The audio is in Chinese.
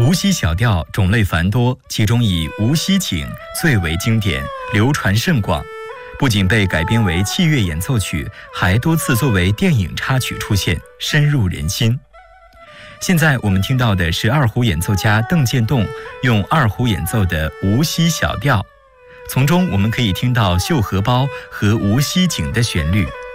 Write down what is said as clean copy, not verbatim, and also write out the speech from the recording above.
无锡小调种类繁多，其中以《无锡景》最为经典，流传甚广。不仅被改编为器乐演奏曲，还多次作为电影插曲出现，深入人心。现在我们听到的是二胡演奏家邓建栋用二胡演奏的《无锡小调》，从中我们可以听到《绣荷包》和《无锡景》的旋律。